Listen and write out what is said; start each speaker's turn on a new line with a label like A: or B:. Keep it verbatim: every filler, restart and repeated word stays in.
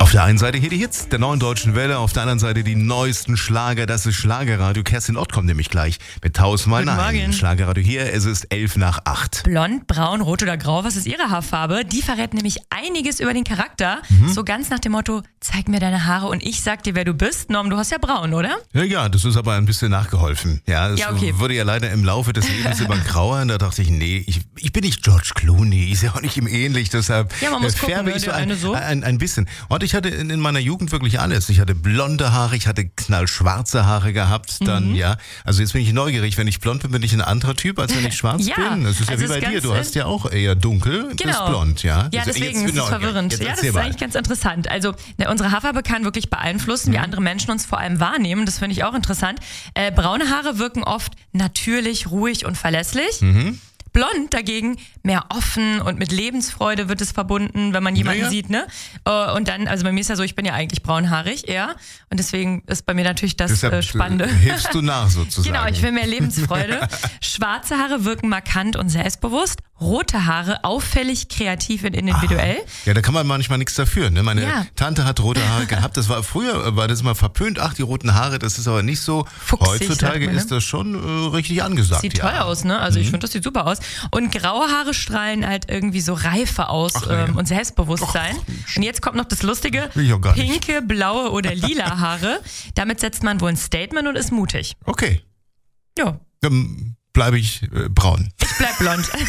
A: Auf der einen Seite hier die Hits der neuen deutschen Welle, auf der anderen Seite die neuesten Schlager. Das ist Schlagerradio. Kerstin Ott kommt nämlich gleich mit tausendmal
B: Guten
A: Nein.
B: Morgen.
A: Schlagerradio hier, es ist elf nach acht.
B: Blond, braun, rot oder grau, was ist Ihre Haarfarbe? Die verrät nämlich einiges über den Charakter.
A: Mhm.
B: So ganz nach dem Motto, zeig mir deine Haare und ich sag dir, wer du bist. Norm, du hast ja braun, oder?
A: Ja, ja, das ist aber ein bisschen nachgeholfen. Ja, es
B: Ja, okay.
A: wurde ja leider im Laufe des Lebens immer grauer. Da dachte ich, nee, ich, ich bin nicht George Clooney, ist ja auch nicht ihm ähnlich. Deshalb
B: Ja, man muss
A: äh,
B: gucken,
A: färbe
B: ne,
A: ich so
B: der
A: ein,
B: eine so.
A: ein, ein bisschen. Und ich hatte in, in meiner Jugend wirklich alles. Ich hatte blonde Haare, ich hatte knallschwarze Haare gehabt. Dann,
B: Mhm.
A: ja, also jetzt bin ich neugierig. Wenn ich blond bin, bin ich ein anderer Typ, als wenn ich schwarz
B: Ja,
A: bin. Das ist ja
B: also
A: wie bei
B: ist
A: dir.
B: ganz,
A: Du hast ja auch eher dunkel, bist
B: Genau.
A: blond, ja.
B: Ja,
A: Also
B: deswegen
A: jetzt
B: ist es
A: genau,
B: verwirrend.
A: Jetzt
B: Ja, das
A: erzähl
B: ist
A: mal.
B: eigentlich ganz interessant. Also ne, unsere Haarfarbe kann wirklich beeinflussen, wie
A: Mhm.
B: andere Menschen uns vor allem wahrnehmen. Das finde ich auch interessant. Äh, braune Haare wirken oft natürlich, ruhig und verlässlich.
A: Mhm.
B: Blond dagegen mehr offen und mit Lebensfreude wird es verbunden, wenn man jemanden
A: Ja, ja.
B: sieht, ne? Äh, Und dann, also bei mir ist ja so, ich bin ja eigentlich braunhaarig, eher. Und deswegen ist bei mir natürlich das
A: Deshalb
B: äh, Spannende.
A: äh, hilfst du nach sozusagen.
B: Genau, ich will mehr Lebensfreude. Schwarze Haare wirken markant und selbstbewusst. Rote Haare auffällig, kreativ und individuell.
A: Ja, da kann man manchmal nichts dafür. Ne? Meine
B: Ja.
A: Tante hat rote Haare gehabt. Das war früher, war das immer verpönt. Ach, die roten Haare, das ist aber nicht so.
B: Fuchsig,
A: Heutzutage
B: sagt man, ne?
A: ist das schon äh, richtig angesagt.
B: Sieht
A: ja.
B: toll aus, ne? Also ich
A: Mhm.
B: finde, das sieht super aus. Und graue Haare strahlen halt irgendwie so Reife aus
A: Ach, ja.
B: ähm, und Selbstbewusstsein. und jetzt kommt noch das Lustige.
A: Will ich auch gar nicht.
B: Pinke, blaue oder lila Haare. Damit setzt man wohl ein Statement und ist mutig.
A: Okay,
B: Ja,
A: dann bleibe ich äh, braun.
B: ich bleib blond.